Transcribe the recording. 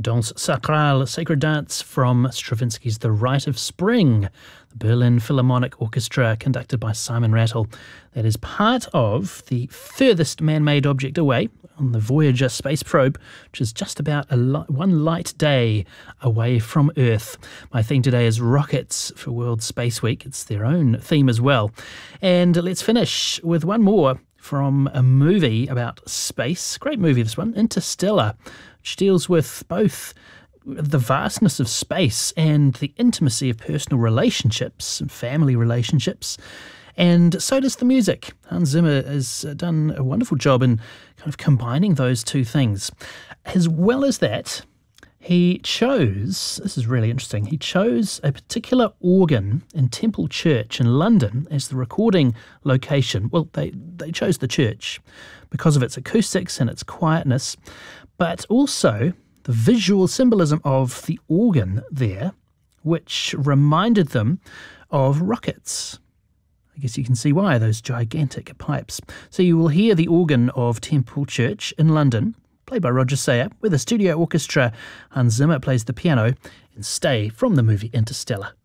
Danse Sacrale, Sacred Dance from Stravinsky's The Rite of Spring, the Berlin Philharmonic Orchestra, conducted by Simon Rattle. That is part of the furthest man-made object away on the Voyager space probe, which is just about one light day away from Earth. My theme today is rockets for World Space Week. It's their own theme as well. And let's finish with one more from a movie about space. Great movie, this one, Interstellar, which deals with both the vastness of space and the intimacy of personal relationships and family relationships. And so does the music. Hans Zimmer has done a wonderful job in kind of combining those two things. As well as that, he chose, this is really interesting, he chose a particular organ in Temple Church in London as the recording location. Well, they chose the church because of its acoustics and its quietness, but also the visual symbolism of the organ there, which reminded them of rockets. I guess you can see why, those gigantic pipes. So you will hear the organ of Temple Church in London, played by Roger Sayer, with a studio orchestra. Hans Zimmer plays the piano, and Stay from the movie Interstellar.